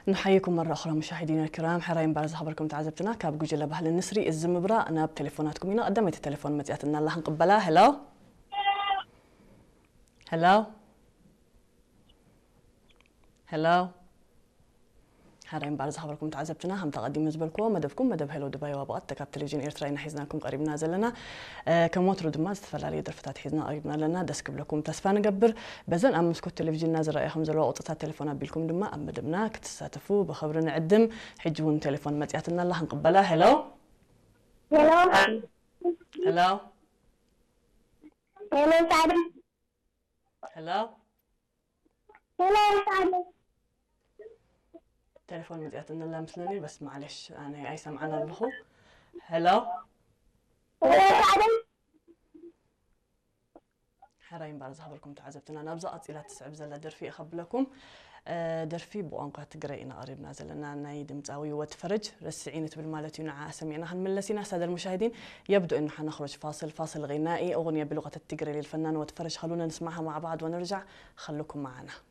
نحييكم مرة أخرى مشاهدينا الكرام. حرايم بارز خبركم تعزبتنا كاب جوجل بهل النسري الزمبرا أنا بتليفوناتكم هنا قدمت التليفون مزياتنا الله نقبلها. هلو هلو هلو حرايم بارز خبركم تعزبتنا هم تقدم زبلكم مدبكم مدب هلو دبي وابغت تكاب تلفزيون إيرتراي حيزناكم قريب نازل لنا كم وتر دماز تفلالي درفتات حيزنا قريبنا لنا دسكب لكم تسفان نقبر بزن أم مسكوت تلفزيون نازل رأيهم زلوا قطعات تليفونات بيلكم دما أم بدبنا كتساتفوا بخبرنا عدم حجون تليفون مزياتنا الله نقبلها. هلو هلو هلو هلو سعد هلو هلو سعد تليفون مزياتنا الله مثلني بس معلش أنا أي سمعنا البخو. هلو هلو سعد حرايم بارز خبركم تعزبتنا أنا بزقت إلى 9 بزلة درفي أخب لكم درفي بوانقة تقرأينا قريب نازل لنا نايد متساوي وتفرج رسعينة بالمالتي نعا سمعنا هنملسينا سادة المشاهدين. يبدو إنه حنخرج فاصل غنائي أغنية بلغة التقرأ للفنان وتفرج. خلونا نسمعها مع بعض ونرجع. خلوكم معنا.